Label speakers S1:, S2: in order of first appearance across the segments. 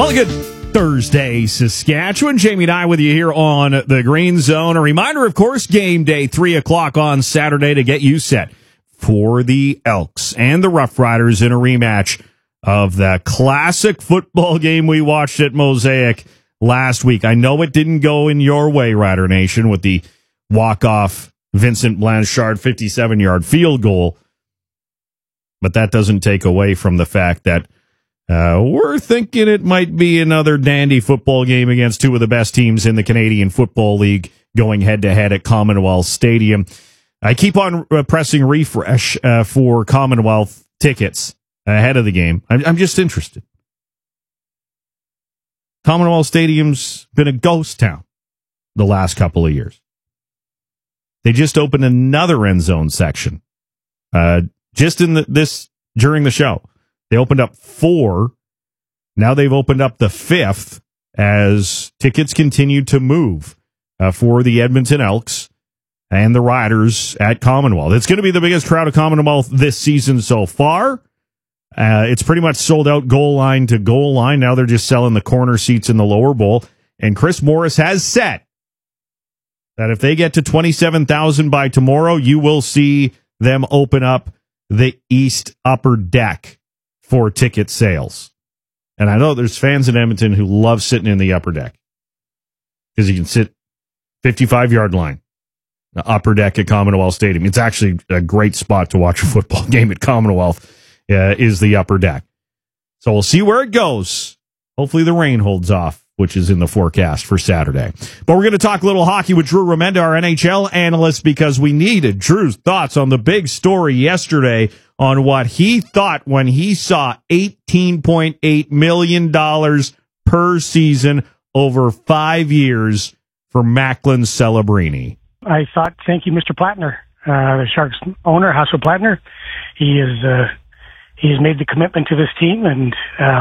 S1: Well, good Thursday, Saskatchewan. Jamie and I with you here on the Green Zone. A reminder, of course, game day, 3 o'clock on Saturday to get you set for the Elks and the Rough Riders in a rematch of the classic football game we watched at Mosaic last week. I know it didn't go in your way, Rider Nation, with the walk-off Vincent Blanchard 57-yard field goal, but that doesn't take away from the fact that we're thinking it might be another dandy football game against two of the best teams in the Canadian Football League going head-to-head at Commonwealth Stadium. I keep on pressing refresh for Commonwealth tickets ahead of the game. I'm just interested. Commonwealth Stadium's been a ghost town the last couple of years. They just opened another end zone section just in during the show. They opened up 4. Now they've opened up the 5th as tickets continue to move for the Edmonton Elks and the Riders at Commonwealth. It's going to be the biggest crowd of Commonwealth this season so far. It's pretty much sold out goal line to goal line. Now they're just selling the corner seats in the lower bowl. And Chris Morris has said that if they get to 27,000 by tomorrow, you will see them open up the East Upper Deck for ticket sales. And I know there's fans in Edmonton who love sitting in the upper deck because you can sit 55-yard line, the upper deck at Commonwealth Stadium. It's actually a great spot to watch a football game at Commonwealth, is the upper deck. So we'll see where it goes. Hopefully the rain holds off, which is in the forecast for Saturday. But we're going to talk a little hockey with Drew Remenda, our NHL analyst, because we needed Drew's thoughts on the big story yesterday on what he thought when he saw $18.8 million per season over 5 years for Macklin Celebrini.
S2: I thought, thank you, Mr. Plattner, the Sharks owner, Hasso Plattner. He's made the commitment to this team, and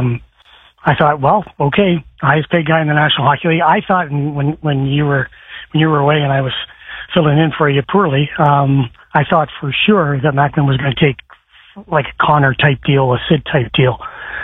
S2: I thought, well, okay, highest paid guy in the National Hockey League. I thought when you were away and I was filling in for you poorly, I thought for sure that Macklin was going to take like a Connor type deal, a Sid type deal,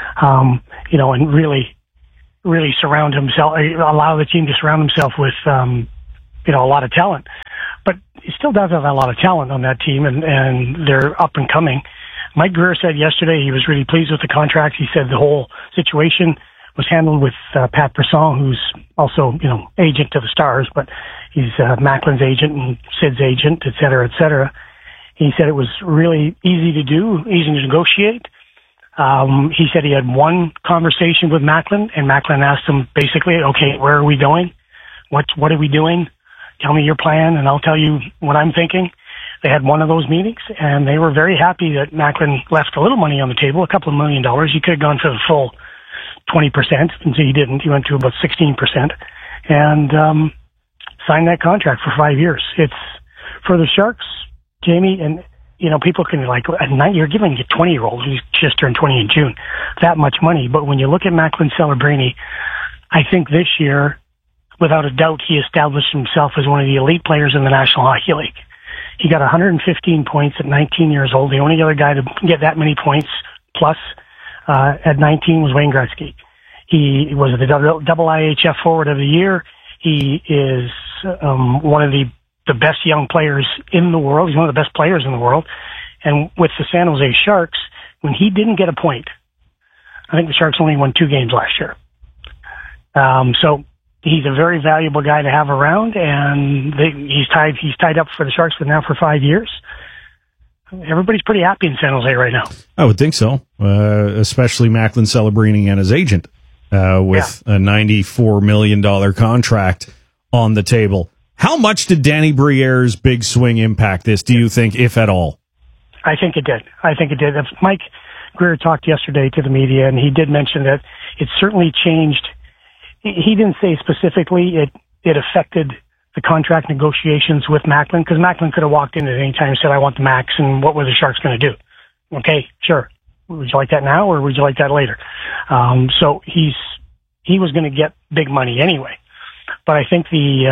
S2: and really surround himself, allow the team to surround himself with, a lot of talent. But he still does have a lot of talent on that team, and they're up and coming. Mike Greer said yesterday he was really pleased with the contract. He said the whole situation was handled with Pat Brisson, who's also, agent to the Stars, but he's Macklin's agent and Sid's agent, et cetera, et cetera. He said it was really easy to do, easy to negotiate. He said he had one conversation with Macklin, and Macklin asked him basically, okay, where are we going? What are we doing? Tell me your plan, and I'll tell you what I'm thinking. They had one of those meetings, and they were very happy that Macklin left a little money on the table, a couple of $1 million. He could have gone for the full 20%, and so he didn't. He went to about 16%, and signed that contract for 5 years. It's for the Sharks, Jamie, and people can at night you're giving a 20-year-old who's just turned 20 in June that much money. But when you look at Macklin Celebrini, I think this year, without a doubt, he established himself as one of the elite players in the National Hockey League. He got 115 points at 19 years old. The only other guy to get that many points plus at 19 was Wayne Gretzky. He was the double IHF forward of the year. He is one of the best young players in the world. He's one of the best players in the world. And with the San Jose Sharks, when he didn't get a point, I think the Sharks only won 2 games last year. So he's a very valuable guy to have around, and he's tied up for the Sharks for 5 years. Everybody's pretty happy in San Jose right now.
S1: I would think so, especially Macklin Celebrini and his agent with a $94 million contract on the table. How much did Danny Briere's big swing impact this, do you think, if at all?
S2: I think it did. Mike Greer talked yesterday to the media, and he did mention that it certainly changed. He didn't say specifically it affected the contract negotiations with Macklin, because Macklin could have walked in at any time and said, I want the max, and what were the Sharks going to do? Okay, sure. Would you like that now, or would you like that later? So he was going to get big money anyway. But I think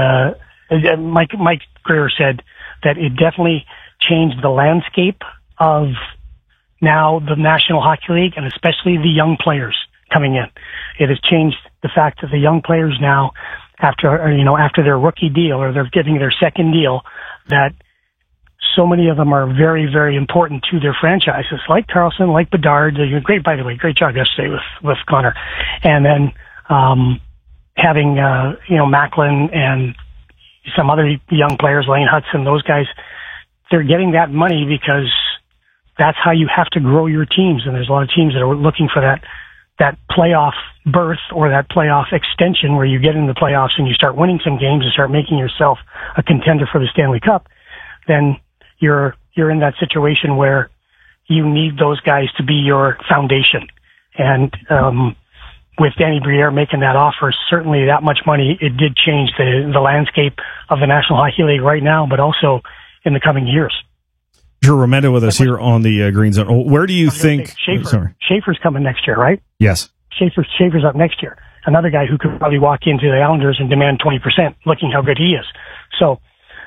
S2: Mike Greer said that it definitely changed the landscape of now the National Hockey League, and especially the young players coming in. It has changed the fact that the young players now, after their rookie deal or they're getting their second deal, that so many of them are very, very important to their franchises, like Carlson, like Bedard. Great, by the way, great job yesterday with Connor. And then having Macklin and some other young players, Lane Hudson, those guys, they're getting that money because that's how you have to grow your teams. And there's a lot of teams that are looking for that playoff berth or that playoff extension where you get in the playoffs and you start winning some games and start making yourself a contender for the Stanley Cup. Then you're in that situation where you need those guys to be your foundation. And with Danny Briere making that offer, certainly that much money, it did change the landscape of the National Hockey League right now, but also in the coming years.
S1: Drew Remenda with us here on the Green Zone. Where do you think...
S2: Schaefer's coming next year, right?
S1: Yes.
S2: Schaefer's up next year. Another guy who could probably walk into the Islanders and demand 20%, looking how good he is. So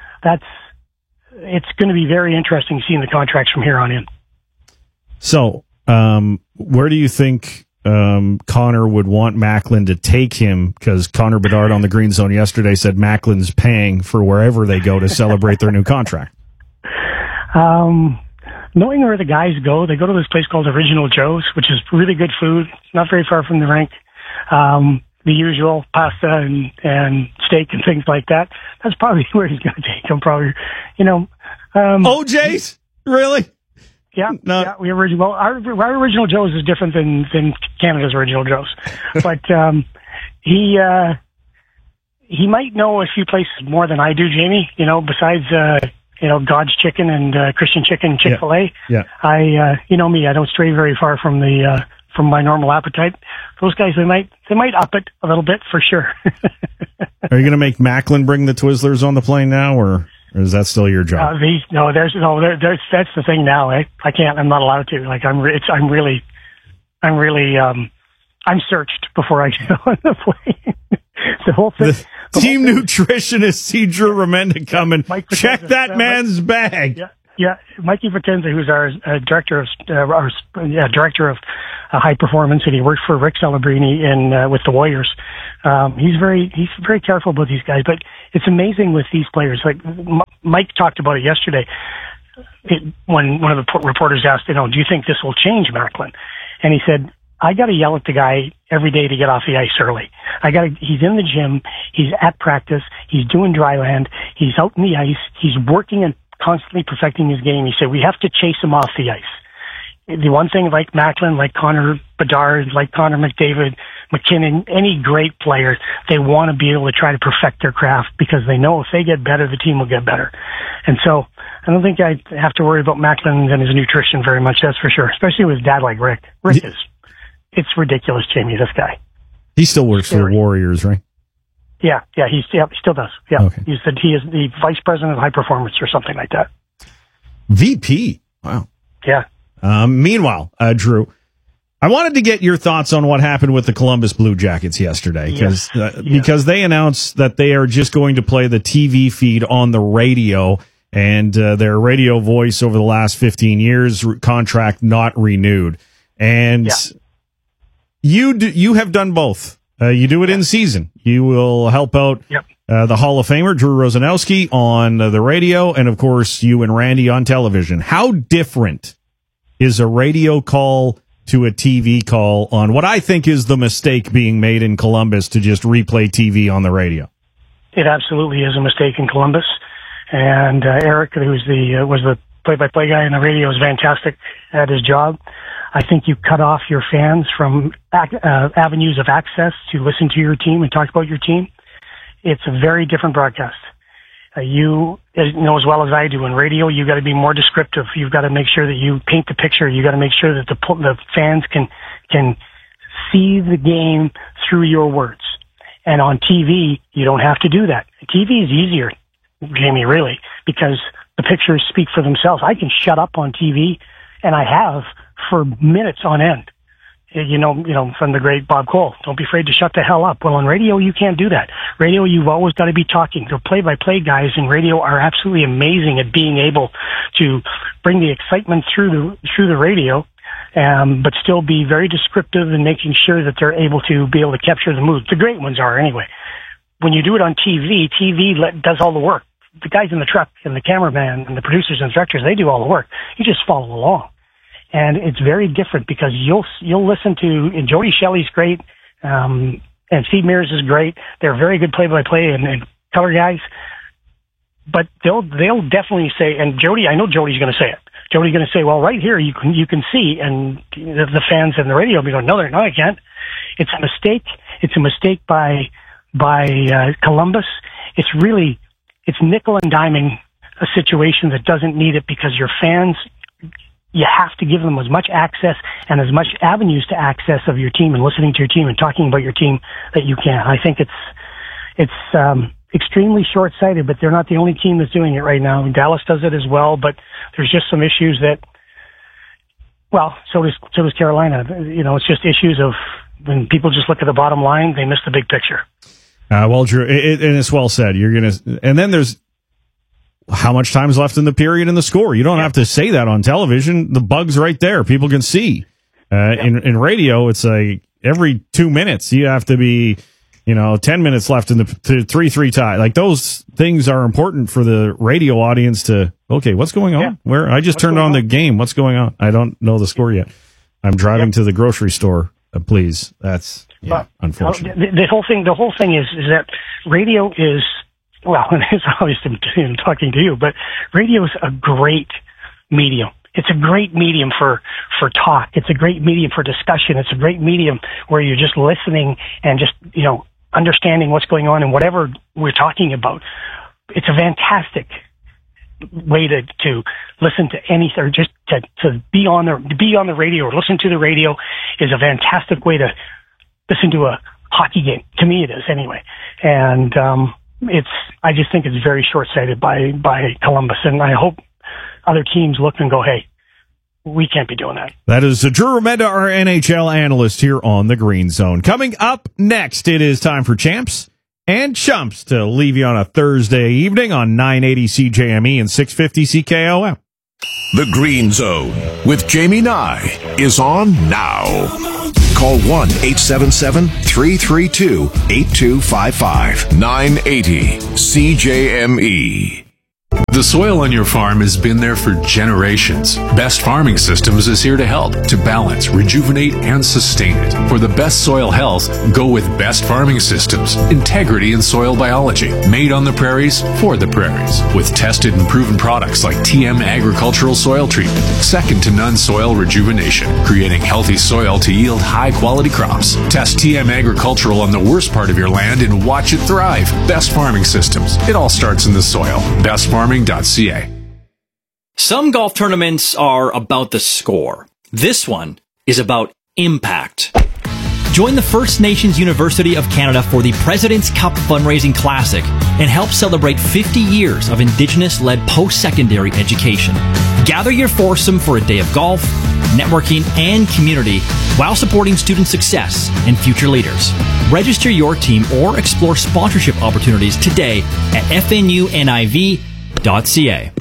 S2: it's going to be very interesting seeing the contracts from here on in.
S1: So, where do you think Connor would want Macklin to take him? Because Connor Bedard on the Green Zone yesterday said Macklin's paying for wherever they go to celebrate their new contract.
S2: Knowing where the guys go, they go to this place called Original Joe's, which is really good food. It's not very far from the rink. The usual pasta and steak and things like that. That's probably where he's going to take them. Probably,
S1: OJ's? Really?
S2: Yeah.
S1: No.
S2: Yeah. Our Original Joe's is different than Canada's Original Joe's, but he might know a few places more than I do, Jamie. Besides God's Chicken and Christian Chicken, Chick-fil-A.
S1: Yeah.
S2: You know me, I don't stray very far from my normal appetite. Those guys, they might up it a little bit for sure.
S1: Are you going to make Macklin bring the Twizzlers on the plane now, or is that still your job?
S2: That's the thing now. I can't. I'm not allowed to. Like I'm searched before I get on the plane. The whole thing.
S1: Team nutritionist Drew Remenda coming. Check that man's bag.
S2: Yeah. Mikey Potenza, who's our director of high performance, and he worked for Rick Celebrini with the Warriors. He's very careful about these guys, but it's amazing with these players. Like Mike talked about it yesterday when one of the reporters asked, do you think this will change Macklin? And he said, I got to yell at the guy every day to get off the ice early. He's in the gym. He's at practice. He's doing dry land. He's out in the ice. He's working and constantly perfecting his game. He said, we have to chase him off the ice. The one thing like Macklin, like Connor Bedard, like Connor McDavid, McKinnon, any great player, they want to be able to try to perfect their craft because they know if they get better, the team will get better. And so I don't think I have to worry about Macklin and his nutrition very much, that's for sure, especially with a dad like Rick. It's ridiculous, Jamie, this guy.
S1: He still works for the Warriors, right?
S2: Yeah, he still does. Yeah.
S1: Okay.
S2: He is the vice president of high performance or something like that.
S1: VP. Wow.
S2: Yeah.
S1: Meanwhile, Drew, I wanted to get your thoughts on what happened with the Columbus Blue Jackets yesterday because they announced that they are just going to play the TV feed on the radio, and their radio voice over the last 15 years contract not renewed. And you have done both. You do it in season. You will help out the Hall of Famer, Drew Rosanowski, on the radio, and, of course, you and Randy on television. How different is a radio call to a TV call on what I think is the mistake being made in Columbus to just replay TV on the radio?
S2: It absolutely is a mistake in Columbus. And Eric, who was the play-by-play guy on the radio, was fantastic at his job. I think you cut off your fans from avenues of access to listen to your team and talk about your team. It's a very different broadcast. You know as well as I do, in radio, you got to be more descriptive. You've got to make sure that you paint the picture. You got to make sure that the fans can see the game through your words. And on TV, you don't have to do that. TV is easier, Jamie, really, because the pictures speak for themselves. I can shut up on TV, and I have for minutes on end. You know, from the great Bob Cole, don't be afraid to shut the hell up. Well, on radio, you can't do that. Radio, you've always got to be talking. The play-by-play guys in radio are absolutely amazing at being able to bring the excitement through the radio, but still be very descriptive and making sure that they're able to capture the mood. The great ones are anyway. When you do it on TV, does all the work. The guys in the truck and the cameraman and the producers and directors, they do all the work. You just follow along. And it's very different because you'll listen to, and Jody Shelley's great, and Steve Mears is great. They're very good play-by-play and color guys. But they'll definitely say, and Jody, I know Jody's going to say it. Jody's going to say, well, right here you can see, and the fans in the radio will be going, no, I can't. It's a mistake. It's a mistake by Columbus. It's nickel and diming a situation that doesn't need it, because your fans, you have to give them as much access and as much avenues to access of your team and listening to your team and talking about your team that you can. I think it's extremely short-sighted, but they're not the only team that's doing it right now. Dallas does it as well, but there's just some issues that, well, so does Carolina. It's just issues of when people just look at the bottom line, they miss the big picture.
S1: Well, Drew, and it's well said. And then there's how much time is left in the period and the score. You don't have to say that on television. The bug's right there. People can see. In radio, it's like every 2 minutes you have to be, 10 minutes left in the 3-3 tie. Like, those things are important for the radio audience to, okay, what's going on? Where I just turned on the game. What's going on? I don't know the score yet. I'm driving to the grocery store. Please. That's unfortunate.
S2: The whole thing is that radio is, well, and it's obviously talking to you, but radio is a great medium. It's a great medium for talk. It's a great medium for discussion. It's a great medium where you're just listening and just, understanding what's going on and whatever we're talking about. It's a fantastic way to listen to anything, or just to be on the radio or listen to the radio is a fantastic way to listen to a hockey game. To me, it is anyway. And, I just think it's very short-sighted by Columbus, and I hope other teams look and go, hey, we can't be doing that.
S1: That is Drew Remenda, our NHL analyst here on the Green Zone. Coming up next, it is time for Champs and Chumps to leave you on a Thursday evening on 980 CJME and 650 CKOM.
S3: The Green Zone with Jamie Nye is on now. Call 1-877-332-8255. 980 CJME.
S4: The soil on your farm has been there for generations. Best Farming Systems is here to help, to balance, rejuvenate, and sustain it. For the best soil health, go with Best Farming Systems. Integrity in soil biology. Made on the prairies, for the prairies. With tested and proven products like TM Agricultural Soil Treatment. Second to none soil rejuvenation. Creating healthy soil to yield high-quality crops. Test TM Agricultural on the worst part of your land and watch it thrive. Best Farming Systems. It all starts in the soil. BestFarming.ca.
S5: Some golf tournaments are about the score. This one is about impact. Join the First Nations University of Canada for the President's Cup Fundraising Classic and help celebrate 50 years of Indigenous-led post-secondary education. Gather your foursome for a day of golf, networking, and community while supporting student success and future leaders. Register your team or explore sponsorship opportunities today at fnuniv.ca.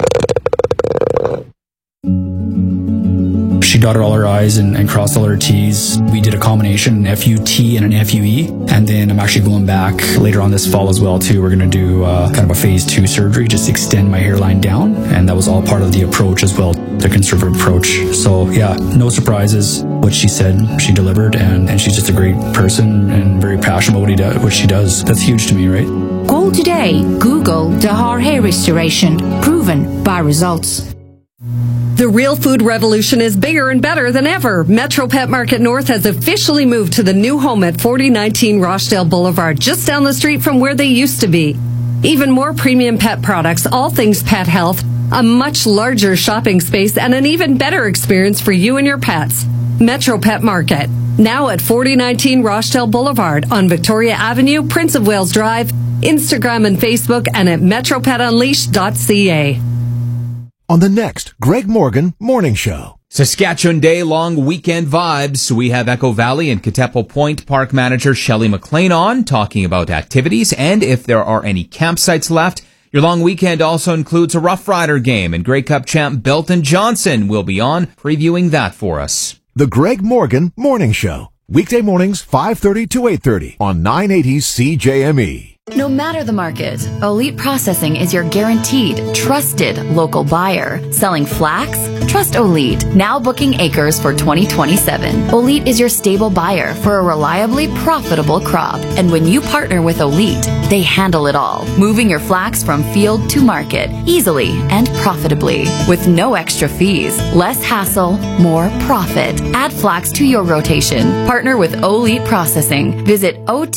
S6: She dotted all her I's and crossed all her T's. We did a combination, an FUT and an FUE. And then I'm actually going back later on this fall as well, too. We're going to do kind of a phase 2 surgery, just extend my hairline down. And that was all part of the approach as well, the conservative approach. So, yeah, no surprises. What she said, she delivered. And she's just a great person and very passionate about what she does. That's huge to me, right?
S7: Call today. Google Dahar Hair Restoration. Proven by results.
S8: The real food revolution is bigger and better than ever. Metro Pet Market North has officially moved to the new home at 4019 Rochdale Boulevard, just down the street from where they used to be. Even more premium pet products, all things pet health, a much larger shopping space, and an even better experience for you and your pets. Metro Pet Market, now at 4019 Rochdale Boulevard on Victoria Avenue, Prince of Wales Drive, Instagram and Facebook, and at metropetunleashed.ca.
S3: On the next Greg Morgan Morning Show.
S9: Saskatchewan Day long weekend vibes. We have Echo Valley and Katepo Point Park Manager Shelley McLean on, talking about activities and if there are any campsites left. Your long weekend also includes a Rough Rider game, and Grey Cup champ Belton Johnson will be on previewing that for us.
S3: The Greg Morgan Morning Show. Weekday mornings, 5:30 to 8:30 on 980 CJME.
S10: No matter the market, Elite Processing is your guaranteed, trusted local buyer. Selling flax? Trust Elite. Now booking acres for 2027. Elite is your stable buyer for a reliably profitable crop. And when you partner with Elite, they handle it all, moving your flax from field to market easily and profitably with no extra fees, less hassle, more profit. Add flax to your rotation. Partner with Elite Processing. Visit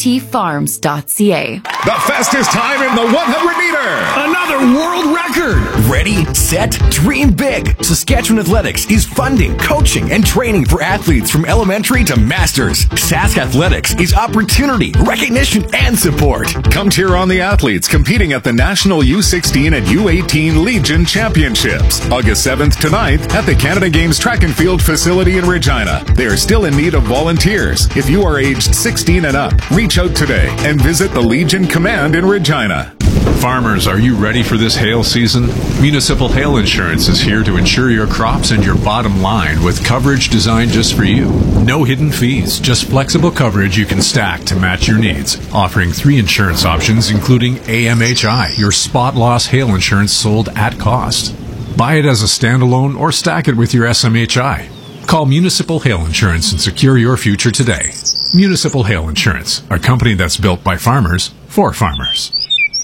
S10: otfarms.ca.
S3: The fastest time in the 100-meter.
S11: Another world record. Ready, set, dream big. Saskatchewan Athletics is funding, coaching, and training for athletes from elementary to masters. Sask Athletics is opportunity, recognition, and support.
S4: Come cheer on the athletes competing at the National U16 and U18 Legion Championships, August 7th to 9th at the Canada Games Track and Field facility in Regina. They are still in need of volunteers. If you are aged 16 and up, reach out today and visit the Legion Command in Regina. Farmers, are you ready for this hail season? Municipal Hail Insurance is here to insure your crops and your bottom line with coverage designed just for you. No hidden fees, just flexible coverage you can stack to match your needs. Offering 3 insurance options, including AMHI, your spot loss hail insurance sold at cost. Buy it as a standalone or stack it with your SMHI. Call Municipal Hail Insurance and secure your future today. Municipal Hail Insurance, a company that's built by farmers for farmers.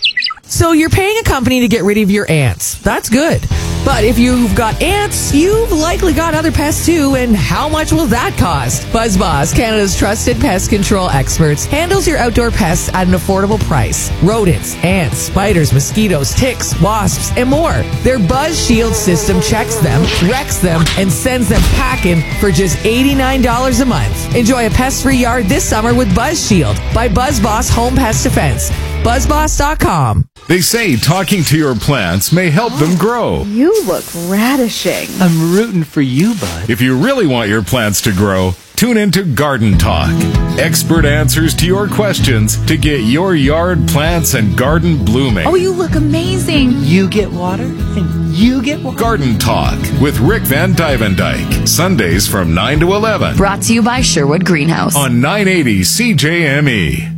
S12: So you're paying a company to get rid of your ants. That's good. But if you've got ants, you've likely got other pests too, and how much will that cost? BuzzBoss, Canada's trusted pest control experts, handles your outdoor pests at an affordable price. Rodents, ants, spiders, mosquitoes, ticks, wasps, and more. Their Buzz Shield system checks them, wrecks them, and sends them packing for just $89 a month. Enjoy a pest-free yard this summer with Buzz Shield by BuzzBoss Home Pest Defense. BuzzBoss.com.
S4: They say talking to your plants may help them grow.
S13: You look radishing.
S14: I'm rooting for you, bud.
S4: If you really want your plants to grow, tune into Garden Talk. Expert answers to your questions to get your yard plants and garden blooming.
S13: Oh, you look amazing.
S14: You get water, and you get water.
S4: Garden Talk with Rick Van Dyke. Sundays from 9 to 11.
S10: Brought to you by Sherwood Greenhouse.
S4: On 980 CJME.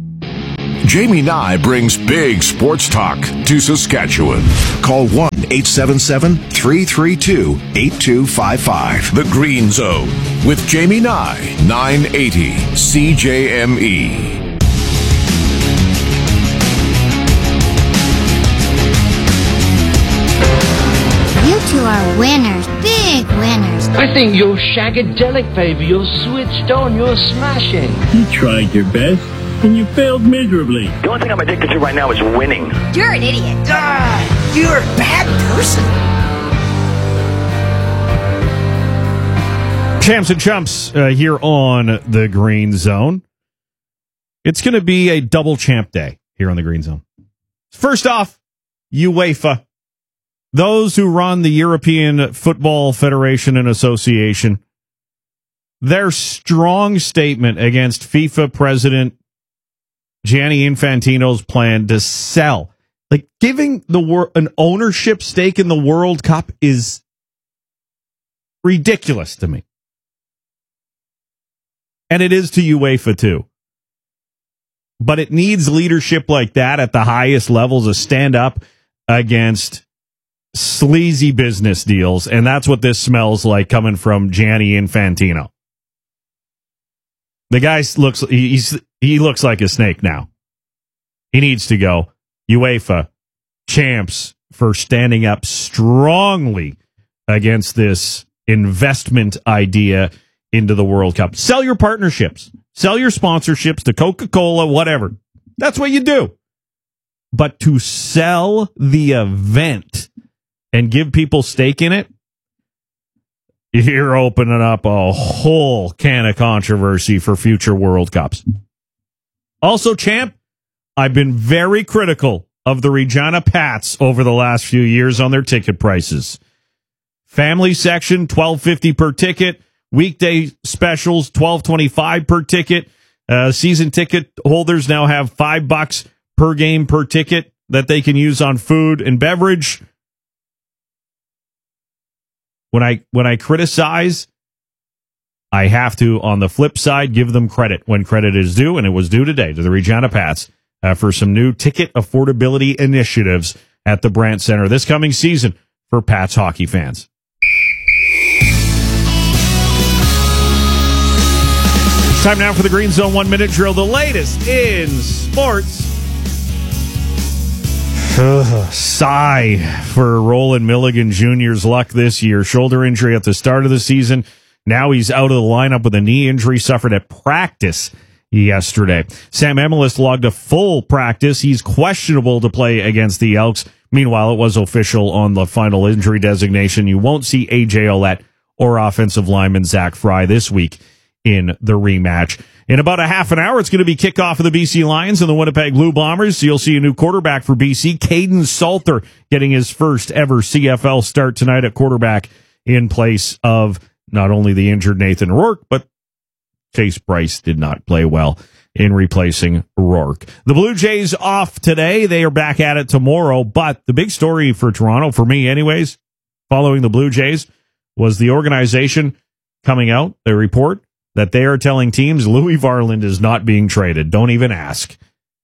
S3: Jamie Nye brings big sports talk to Saskatchewan. Call 1-877-332-8255. The Green Zone with Jamie Nye, 980 CJME.
S15: You two are winners, big winners.
S16: I think you're shagadelic, baby. You're switched on. You're smashing.
S17: You tried your best, and you failed miserably.
S18: The only thing I'm addicted to right now is winning.
S15: You're an idiot.
S14: You're a bad person.
S1: Champs and chumps here on the Green Zone. It's going to be a double champ day here on the Green Zone. First off, UEFA. Those who run the European Football Federation and Association, their strong statement against FIFA President Gianni Infantino's plan to sell, like giving an ownership stake in the World Cup, is ridiculous to me. And it is to UEFA too. But it needs leadership like that at the highest levels to stand up against sleazy business deals. And that's what this smells like coming from Gianni Infantino. The guy he looks like a snake now. He needs to go. UEFA, champs for standing up strongly against this investment idea into the World Cup. Sell your partnerships. Sell your sponsorships to Coca-Cola, whatever. That's what you do. But to sell the event and give people stake in it, you're opening up a whole can of controversy for future World Cups. Also, champ, I've been very critical of the Regina Pats over the last few years on their ticket prices. Family section, $12.50 per ticket. Weekday specials, $12.25 per ticket. Season ticket holders now have $5 per game per ticket that they can use on food and beverage. When I criticize I have to, on the flip side, give them credit when credit is due, and it was due today to the Regina Pats for some new ticket affordability initiatives at the Brandt Center this coming season for Pats hockey fans. It's time now for the Green Zone 1 Minute Drill, the latest in sports. Sigh for Roland Milligan Jr.'s luck this year. Shoulder injury at the start of the season. Now he's out of the lineup with a knee injury suffered at practice yesterday. Sam Emilus logged a full practice. He's questionable to play against the Elks. Meanwhile, it was official on the final injury designation. You won't see AJ Ouellette or offensive lineman Zach Fry this week in the rematch. In about a half an hour, it's going to be kickoff of the BC Lions and the Winnipeg Blue Bombers. You'll see a new quarterback for BC, Caden Salter, getting his first ever CFL start tonight at quarterback in place of not only the injured Nathan Rourke, but Chase Bryce did not play well in replacing Rourke. The Blue Jays off today. They are back at it tomorrow, but the big story for Toronto, for me anyways, following the Blue Jays, was the organization coming out, the report, that they are telling teams Louis Varland is not being traded. Don't even ask.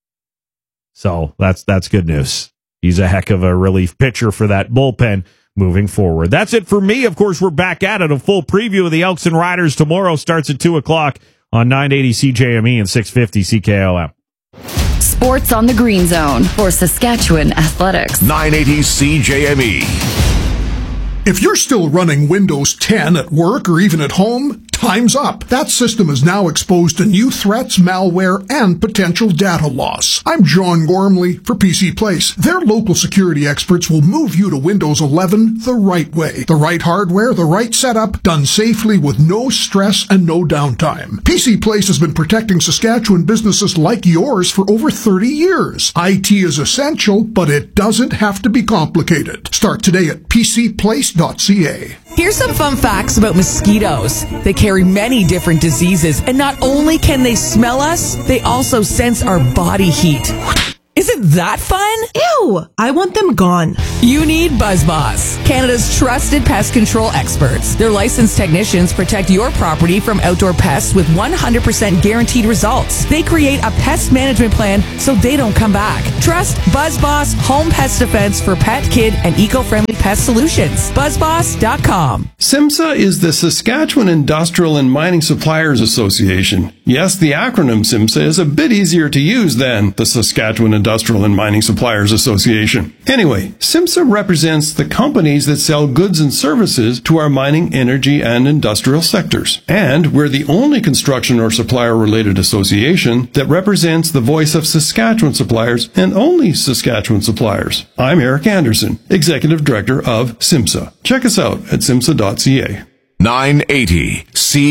S1: So that's good news. He's a heck of a relief pitcher for that bullpen moving forward. That's it for me. Of course, we're back at it. A full preview of the Elks and Riders tomorrow starts at 2 o'clock on 980 CJME and 650 CKOM.
S10: Sports on the Green Zone for Saskatchewan Athletics.
S3: 980 CJME.
S19: If you're still running Windows 10 at work or even at home, time's up. That system is now exposed to new threats, malware, and potential data loss. I'm John Gormley for PC Place. Their local security experts will move you to Windows 11 the right way. The right hardware, the right setup, done safely with no stress and no downtime. PC Place has been protecting Saskatchewan businesses like yours for over 30 years. IT is essential, but it doesn't have to be complicated. Start today at PCPlace.ca.
S12: Here's some fun facts about mosquitoes. They carry many different diseases, and not only can they smell us, they also sense our body heat. Isn't that fun?
S20: Ew! I want them gone.
S12: You need BuzzBoss, Canada's trusted pest control experts. Their licensed technicians protect your property from outdoor pests with 100% guaranteed results. They create a pest management plan so they don't come back. Trust BuzzBoss Home Pest Defense for pet, kid, and eco-friendly pest solutions. BuzzBoss.com.
S21: SIMSA is the Saskatchewan Industrial and Mining Suppliers Association. Yes, the acronym SIMSA is a bit easier to use than the Saskatchewan Industrial and Mining Suppliers Association. Anyway, SIMSA represents the companies that sell goods and services to our mining, energy, and industrial sectors. And we're the only construction or supplier-related association that represents the voice of Saskatchewan suppliers and only Saskatchewan suppliers. I'm Eric Anderson, Executive Director of SIMSA. Check us out at simsa.ca.
S3: 980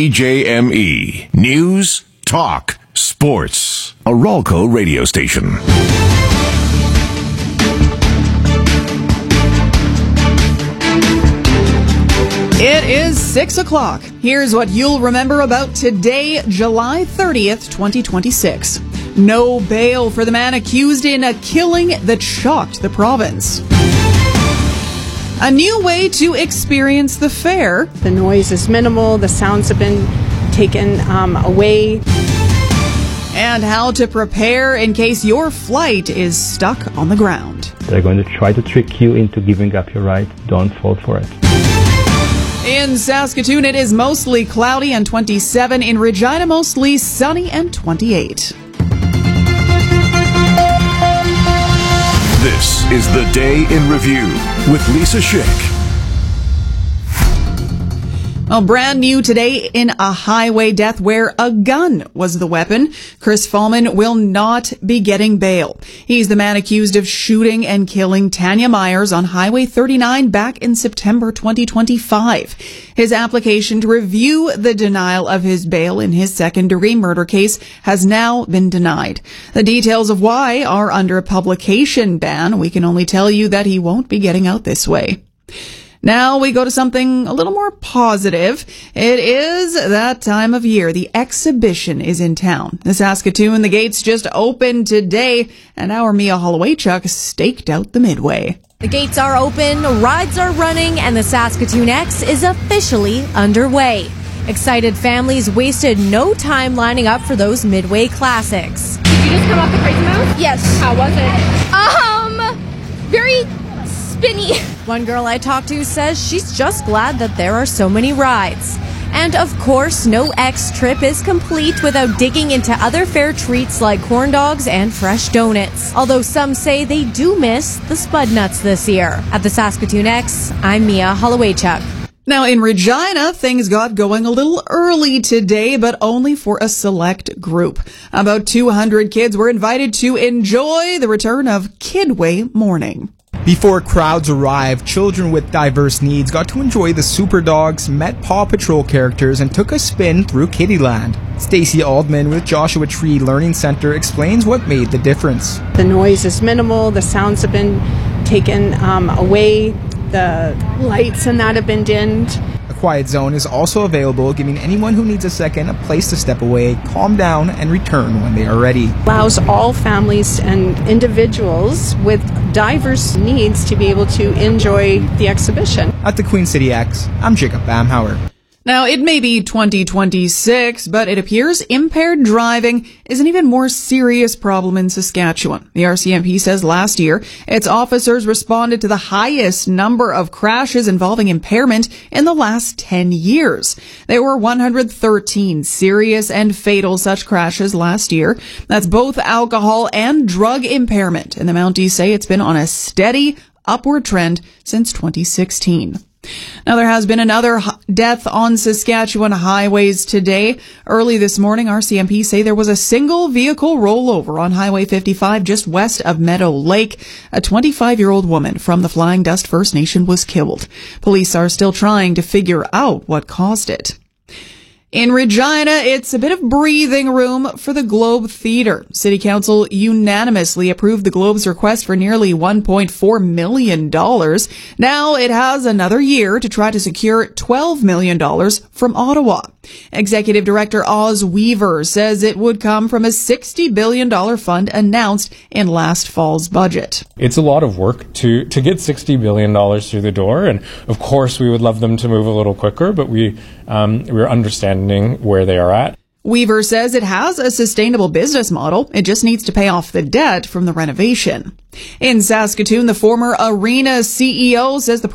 S3: CJME. News, talk, sports. A Rolco radio station.
S22: It is 6 o'clock. Here's what you'll remember about today, July 30th, 2026. No bail for the man accused in a killing that shocked the province. A new way to experience the fair.
S23: The noise is minimal. The sounds have been taken away.
S22: And how to prepare in case your flight is stuck on the ground.
S24: They're going to try to trick you into giving up your right. Don't fall for it.
S22: In Saskatoon, it is mostly cloudy and 27. In Regina, mostly sunny and 28.
S3: This is the Day in Review with Lisa Schick.
S22: Well, brand new today in a highway death where a gun was the weapon. Chris Fallman will not be getting bail. He's the man accused of shooting and killing Tanya Myers on Highway 39 back in September 2025. His application to review the denial of his bail in his second-degree murder case has now been denied. The details of why are under a publication ban. We can only tell you that he won't be getting out this way. Now we go to something a little more positive. It is that time of year. The exhibition is in town. The Saskatoon, the gates just opened today, and our Mia Hollowaychuk staked out the midway.
S25: The gates are open, rides are running, and the Saskatoon X is officially underway.
S2: Excited families wasted no time lining up for those Midway classics.
S5: Did you just come off the Crazy Mouse?
S2: Yes.
S5: How was it?
S2: Very spinny. One girl I talked to says she's just glad that there are so many rides. And of course, no X trip is complete without digging into other fair treats like corn dogs and fresh donuts. Although some say they do miss the Spud Nuts this year. At the Saskatoon X, I'm Mia Hollowaychuk.
S22: Now in Regina, things got going a little early today, but only for a select group. About 200 kids were invited to enjoy the return of Kidway morning.
S6: Before crowds arrived, children with diverse needs got to enjoy the Super Dogs, met Paw Patrol characters, and took a spin through Kittyland. Stacey Aldman with Joshua Tree Learning Center explains what made the difference.
S23: The noise is minimal, the sounds have been taken away, the lights and that have been dimmed.
S6: A quiet zone is also available, giving anyone who needs a second a place to step away, calm down, and return when they are ready.
S23: Allows all families and individuals with diverse needs to be able to enjoy the exhibition.
S6: At the Queen City X, I'm Jacob Bamhauer.
S22: Now, it may be 2026, but it appears impaired driving is an even more serious problem in Saskatchewan. The RCMP says last year, its officers responded to the highest number of crashes involving impairment in the last 10 years. There were 113 serious and fatal such crashes last year. That's both alcohol and drug impairment. And the Mounties say it's been on a steady upward trend since 2016. Now, there has been another death on Saskatchewan highways today. Early this morning, RCMP say there was a single vehicle rollover on Highway 55 just west of Meadow Lake. A 25-year-old woman from the Flying Dust First Nation was killed. Police are still trying to figure out what caused it. In Regina, it's a bit of breathing room for the Globe Theatre. City Council unanimously approved the Globe's request for nearly $1.4 million. Now it has another year to try to secure $12 million from Ottawa. Executive Director Oz Weaver says it would come from a $60 billion fund announced in last fall's budget.
S7: It's a lot of work to get $60 billion through the door, and of course we would love them to move a little quicker, but we're understanding where they are at.
S22: Weaver says it has a sustainable business model. It just needs to pay off the debt from the renovation. In Saskatoon, the former Arena CEO says the